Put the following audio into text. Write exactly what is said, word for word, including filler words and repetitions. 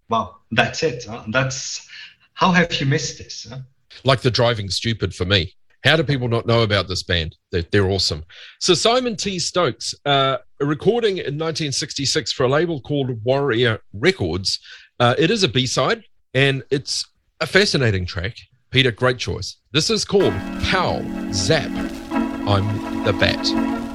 Wow, that's it. Huh? That's how have you missed this? Huh? Like the Driving Stupid for me. How do people not know about this band? They're, they're awesome. So Simon T. Stokes, uh, a recording in nineteen sixty-six for a label called Warrior Records. Uh, it is a B-side, and it's a fascinating track. Peter, great choice. This is called Pow Zap, I'm the Bat.